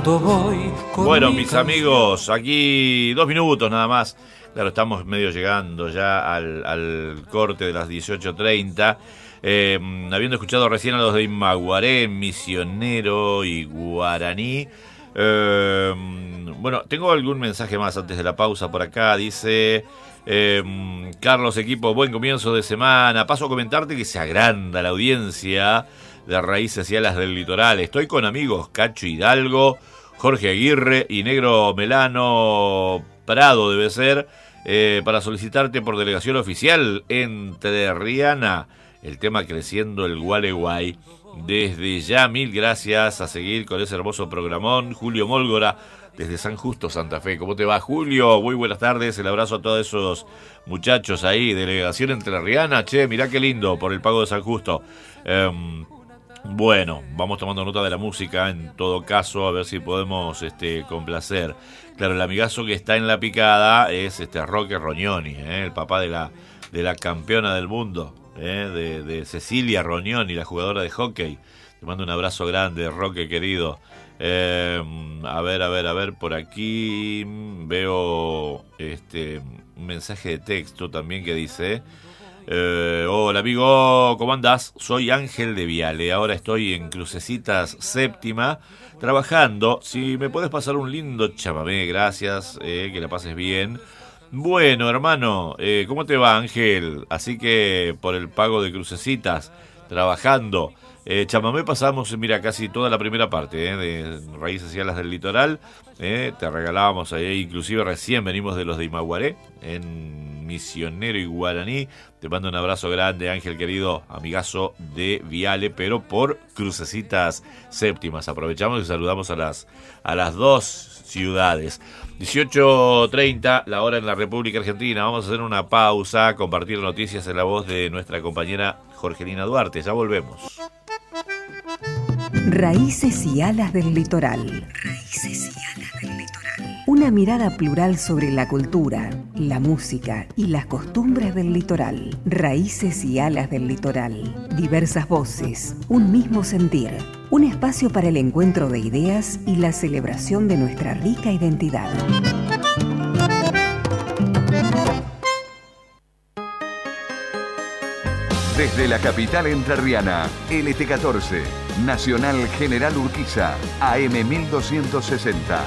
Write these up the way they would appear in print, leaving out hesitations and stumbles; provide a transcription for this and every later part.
caminando voy con Bueno, mi mis canción. amigos, aquí 2 minutos nada más. Claro, estamos medio llegando ya al corte de las 18:30. Habiendo escuchado recién a los de Imaguaré, Misionero y Guaraní. Bueno, tengo algún mensaje más antes de la pausa por acá. Dice Carlos, equipo, buen comienzo de semana. Paso a comentarte que se agranda la audiencia de Raíces y Alas del Litoral. Estoy con amigos Cacho Hidalgo, Jorge Aguirre y Negro Melano Prado debe ser, para solicitarte por delegación oficial entrerriana el tema Creciendo el Gualeguay. Desde ya, mil gracias, a seguir con ese hermoso programón. Julio Mólgora, desde San Justo, Santa Fe. ¿Cómo te va, Julio? Muy buenas tardes, el abrazo a todos esos muchachos ahí, delegación entrerriana. Che, mirá qué lindo, por el pago de San Justo. Bueno, vamos tomando nota de la música en todo caso, a ver si podemos complacer. Claro, el amigazo que está en la picada es Roque Rognoni, el papá de la campeona del mundo, de Cecilia Rognoni, la jugadora de hockey. Te mando un abrazo grande, Roque querido. A ver, por aquí veo un mensaje de texto también que dice... hola amigo, ¿cómo andás? Soy Ángel de Viale, ahora estoy en Crucecitas Séptima trabajando. Si me puedes pasar un lindo chamamé, gracias, que la pases bien. Bueno, hermano, ¿cómo te va, Ángel? Así que por el pago de Crucecitas, trabajando. Chamamé pasamos, mira, casi toda la primera parte de Raíces y Alas del Litoral. Te regalábamos ahí, inclusive recién venimos de los de Imaguaré, en Misionero y Guaraní. Te mando un abrazo grande, Ángel querido, amigazo de Viale, pero por Crucecitas Séptimas. Aprovechamos y saludamos a las dos ciudades. 18:30, la hora en la República Argentina. Vamos a hacer una pausa, compartir noticias en la voz de nuestra compañera Jorgelina Duarte. Ya volvemos. Raíces y Alas del Litoral. Raíces y Alas del Litoral. Una mirada plural sobre la cultura, la música y las costumbres del litoral. Raíces y Alas del Litoral. Diversas voces, un mismo sentir. Un espacio para el encuentro de ideas y la celebración de nuestra rica identidad. Desde la capital entrerriana, LT14, Nacional General Urquiza, AM 1260.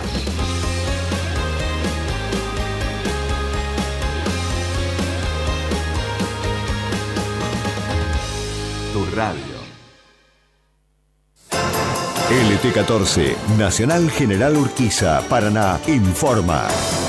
Tu radio. LT14, Nacional General Urquiza, Paraná, informa.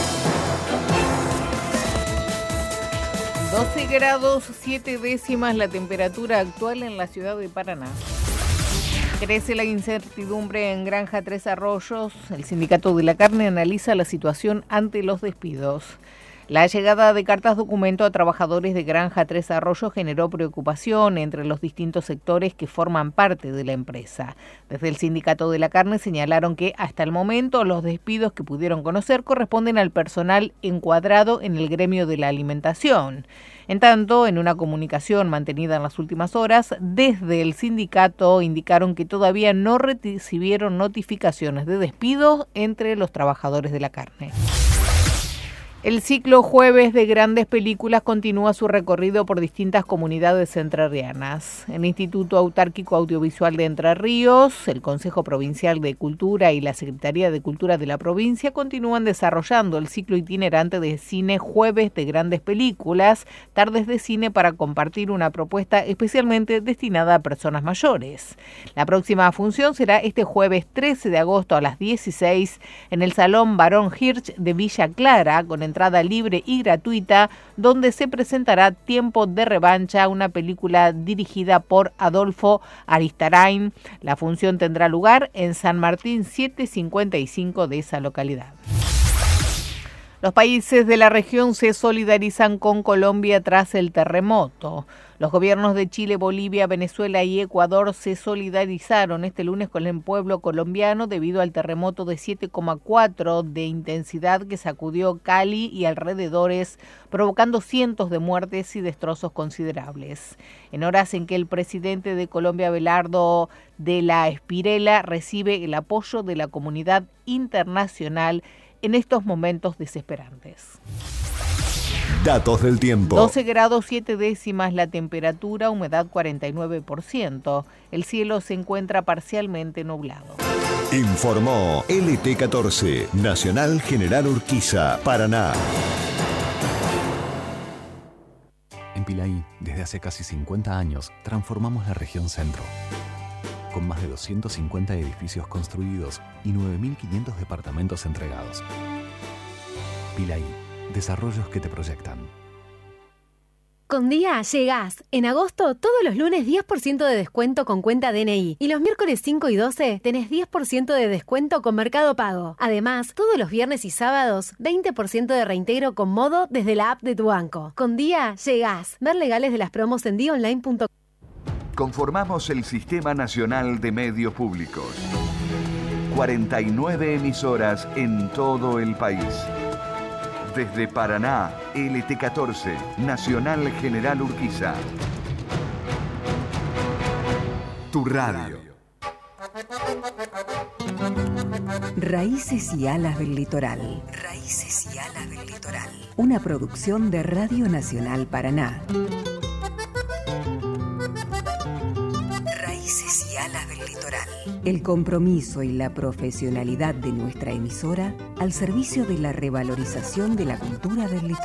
12 grados 7 décimas la temperatura actual en la ciudad de Paraná. Crece la incertidumbre en Granja Tres Arroyos. El Sindicato de la Carne analiza la situación ante los despidos. La llegada de cartas documento a trabajadores de Granja Tres Arroyos generó preocupación entre los distintos sectores que forman parte de la empresa. Desde el Sindicato de la Carne señalaron que hasta el momento los despidos que pudieron conocer corresponden al personal encuadrado en el gremio de la alimentación. En tanto, en una comunicación mantenida en las últimas horas, desde el sindicato indicaron que todavía no recibieron notificaciones de despido entre los trabajadores de la carne. El ciclo Jueves de Grandes Películas continúa su recorrido por distintas comunidades entrerrianas. El Instituto Autárquico Audiovisual de Entre Ríos, el Consejo Provincial de Cultura y la Secretaría de Cultura de la provincia continúan desarrollando el ciclo itinerante de cine Jueves de Grandes Películas, tardes de cine para compartir una propuesta especialmente destinada a personas mayores. La próxima función será este jueves 13 de agosto a las 16 en el Salón Barón Hirsch de Villa Clara, con entrada libre y gratuita, donde se presentará Tiempo de Revancha, una película dirigida por Adolfo Aristarain. La función tendrá lugar en San Martín 755 de esa localidad. Los países de la región se solidarizan con Colombia tras el terremoto. Los gobiernos de Chile, Bolivia, Venezuela y Ecuador se solidarizaron este lunes con el pueblo colombiano debido al terremoto de 7,4 de intensidad que sacudió Cali y alrededores, provocando cientos de muertes y destrozos considerables. En horas en que el presidente de Colombia, Abelardo de la Espriella, recibe el apoyo de la comunidad internacional en estos momentos desesperantes. Datos del tiempo. 12 grados 7 décimas la temperatura, humedad 49%. El cielo se encuentra parcialmente nublado. Informó LT14, Nacional General Urquiza, Paraná. En Pilaí, desde hace casi 50 años, transformamos la región centro. Con más de 250 edificios construidos y 9.500 departamentos entregados. Pilaí. Desarrollos que te proyectan. Con Día llegás. En agosto, todos los lunes 10% de descuento con cuenta DNI. Y los miércoles 5 y 12 tenés 10% de descuento con Mercado Pago. Además, todos los viernes y sábados, 20% de reintegro con Modo desde la app de tu banco. Con Día llegás. Ver legales de las promos en diaonline.com. Conformamos el Sistema Nacional de Medios Públicos. 49 emisoras en todo el país. Desde Paraná, LT14, Nacional General Urquiza. Tu radio. Raíces y Alas del Litoral. Raíces y Alas del Litoral. Una producción de Radio Nacional Paraná. Raíces y Alas del Litoral. El compromiso y la profesionalidad de nuestra emisora al servicio de la revalorización de la cultura del litoral.